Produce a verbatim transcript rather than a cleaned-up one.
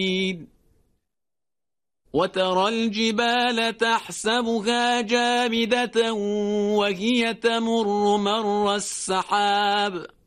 وترى الجبال تحسبها جامدة وهي تمر مر السحاب